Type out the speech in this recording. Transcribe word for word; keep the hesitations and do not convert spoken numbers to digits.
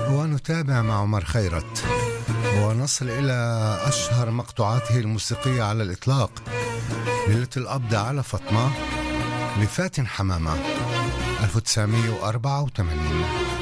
ونتابع مع عمر خيرت ونصل إلى أشهر مقطوعاته الموسيقية على الإطلاق، ليلة القبض على فاطمة لفاتن حمامة ألف وتسعمية وأربعة وثمانين.